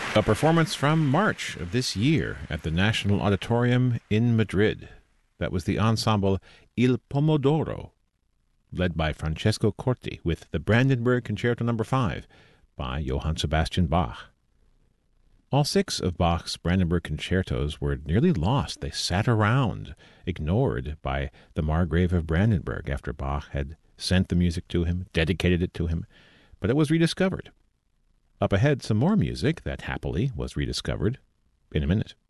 A performance from March of this year at the National Auditorium in Madrid. That was the ensemble Il Pomodoro, led by Francesco Corti, with the Brandenburg Concerto No. 5 by Johann Sebastian Bach. All 6 of Bach's Brandenburg concertos were nearly lost. They sat around, ignored by the Margrave of Brandenburg after Bach had sent the music to him, dedicated it to him, but it was rediscovered. Up ahead, some more music that happily was rediscovered in a minute.